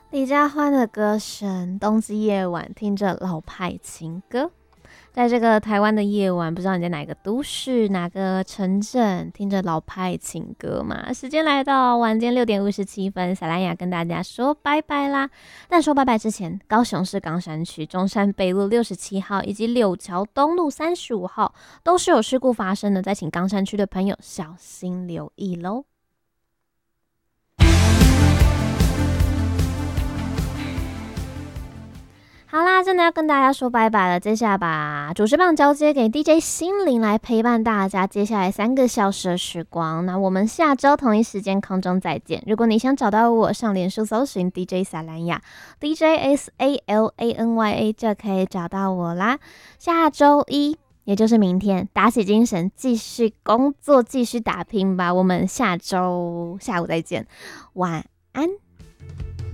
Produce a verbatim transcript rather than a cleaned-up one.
李佳欢的歌声，冬季夜晚听着老派情歌。在这个台湾的夜晚，不知道你在哪个都市、哪个城镇，听着老派情歌嘛？时间来到晚间六点五十七分，小兰雅跟大家说拜拜啦。但说拜拜之前，高雄市冈山区中山北路六十七号以及柳桥东路三十五号都是有事故发生的，再请冈山区的朋友小心留意喽。好啦，真的要跟大家说拜拜了。接下来把主持棒交接给 D J 心灵来陪伴大家接下来三个小时的时光。那我们下周同一时间空中再见。如果你想找到我，上脸书搜寻 D J 萨兰雅 D J S A L A N Y A 就可以找到我啦。下周一，也就是明天，打起精神，继续工作，继续打拼吧。我们下周下午再见，晚安。